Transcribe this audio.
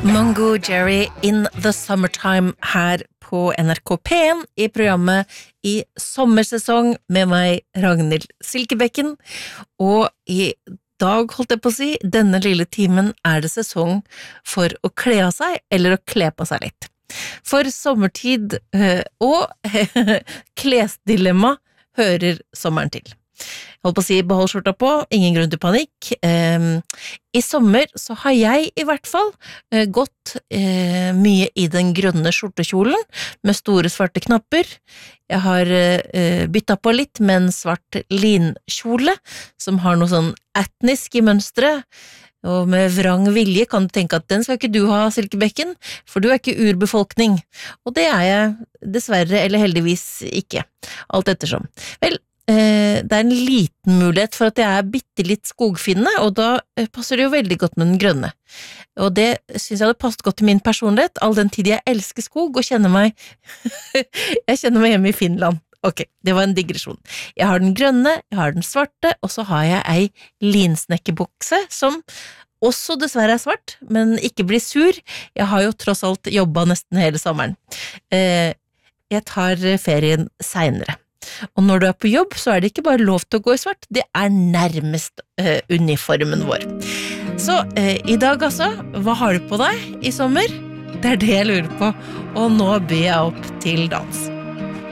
Mungo Jerry in the Summertime her på NRK P1 I programmet I sommersesong med meg Ragnhild Silkebekken, og I dag holdt jeg på å si, denne lille timen det sesong for å kle av seg eller å kle på seg litt. For sommertid og klesdilemma hører sommeren til. Jeg holdt på å si behold skjorta på, ingen grunn til panikk. I sommer så har jeg I hvert fall gått mye I den grønne skjortekjolen med store svarte knapper. Jeg har byttet på litt med en svart linkjole som har noe sånn etnisk I mønstre, og med vrang vilje kan du tenke at den skal ikke du ha, Silkebekken, for du ikke urbefolkning. Og det jeg dessverre eller heldigvis ikke, alt ettersom. Vel, det en liten mulighet for at jeg bitte litt skogfinne, og da passer det jo veldig godt med den grønne. Og det synes jeg hadde passet godt til min personlighet, all den tid jeg elsker skog og kjenner meg jeg kjenner meg hjemme I Finland. Ok, det var en digresjon. Jeg har den grønne, jeg har den svarte, og så har jeg ei linsnekkerbukse som også dessverre svart, men ikke blir sur. Jeg har jo tross alt jobbet nesten hele sommeren. Jeg tar ferien senere. Og når du på jobb, så det ikke bare lov til å gå I svart, det nærmest uniformen vår. Så I dag altså, hva har du på deg I sommer? Det det jeg lurer på, og nå byr jeg opp til dans.